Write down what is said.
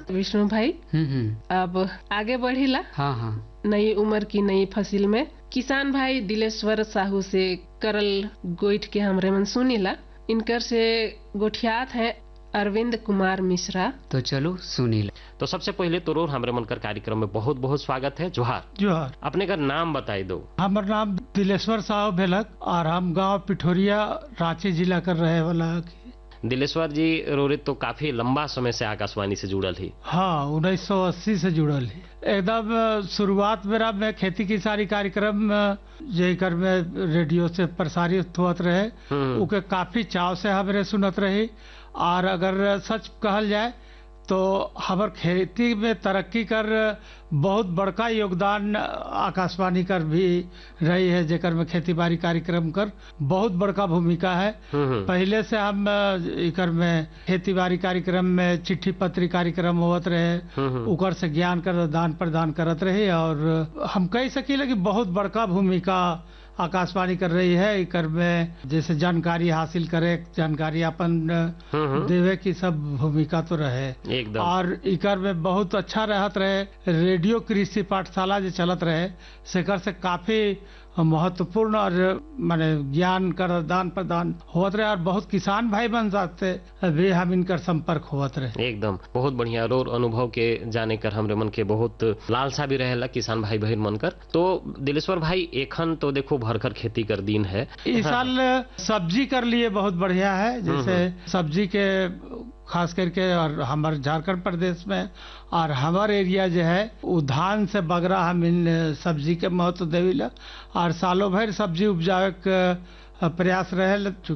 विष्णु भाई। अब आगे बढ़िला। हाँ। नई उम्र की नई फसिल में किसान भाई दिलेश्वर साहू से करल गोइठ के हमरे मन सुनीला। इनकर से गोठियात है अरविंद कुमार मिश्रा। तो चलो सुनीला। तो सबसे पहले तोरोर हमरे मन कर कार्यक्रम में बहुत बहुत स्वागत है। जोहार। जोहार। अपने का नाम बताई दो। हमार नाम दिलेश्वर साहू भेलक और हम गांव पिठोरिया रांची जिला कर रहे वाला। दिलेश्वर जी रोरित तो काफी लंबा समय से आकाशवाणी से जुड़ल ही। हाँ, 1980 से जुड़ल ही। एकदम शुरुआत मेरा में खेती किसानी कार्यक्रम जेकर में रेडियो से प्रसारित होत रहे, उके काफी चाव से हमरे सुनत रही। और अगर सच कहल जाए तो हमार खेती में तरक्की कर बहुत बड़का योगदान आकाशवाणी कर भी रही है, जेकर में खेती बाड़ी कार्यक्रम कर बहुत बड़का भूमिका है। पहले से हम इकर में खेती बाड़ी कार्यक्रम में चिट्ठी पत्री कार्यक्रम होत रहे, उकर से ज्ञान कर दान प्रदान करत रहे और हम कह सकीला कि बहुत बड़का भूमिका आकाशवाणी कर रही है। इकर में जैसे जानकारी हासिल करे, जानकारी अपन देवे की सब भूमिका तो रहे एकदम। और इकर में बहुत अच्छा रहत रहे। रेडियो कृषि पाठशाला जो चलत रहे सेकर से काफी महत्वपूर्ण और माने ज्ञान कर दान प्रदान होत रहे और बहुत किसान भाई बन सकते भी हम इनकर संपर्क होत रहे। एकदम बहुत बढ़िया। और अनुभव के जाने कर हमरे मन के बहुत लालसा भी रहेला किसान भाई बहन मन कर। तो दिलेश्वर भाई एखन तो देखो भरकर खेती कर दिन है। इस साल सब्जी कर लिए बहुत बढ़िया है। जैसे सब्जी के खास करके और हमारे झारखंड प्रदेश में और हमारे एरिया जो है वो धान से बगरा हम इन सब्जी के महत्व देविला और सालों भर सब्जी उपजावे के प्रयास रहे।